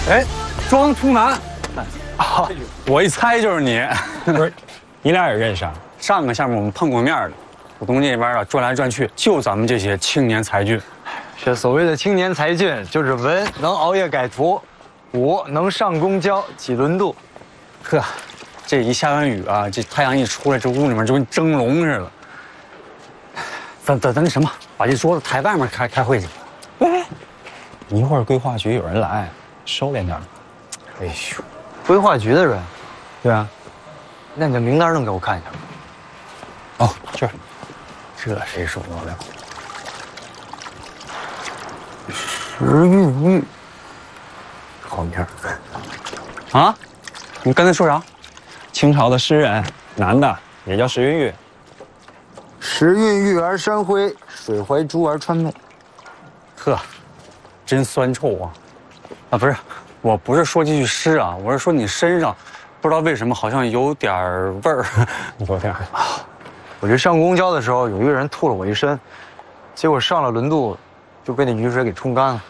哎，庄突南， 啊，我一猜就是你。 不是，你俩也认识啊？ 上个项目我们碰过面的，股东这边啊转来转去，就咱们这些青年才俊。 这所谓的青年才俊，就是文能熬夜改图，武能上公交挤轮渡。 呵，这一下完雨啊，这太阳一出来，这屋里面就跟蒸笼似的。咱那什么，把这桌子抬外面开会去。 哎，一会儿规划局有人来，收敛点。 哎呦，规划局的人， 对啊。 那你的名单能给我看一下吗？ 哦，这谁受得了？石韵玉，好名儿啊！你刚才说啥？ 清朝的诗人，男的，也叫石韵玉。 时运玉而山辉，水怀珠而川媚。 呵，真酸臭啊！啊，不是，我不是说这句诗啊，我是说你身上，不知道为什么好像有点味儿。 有点啊。 我这上公交的时候，有一个人吐了我一身，结果上了轮渡，就被那雨水给冲干了。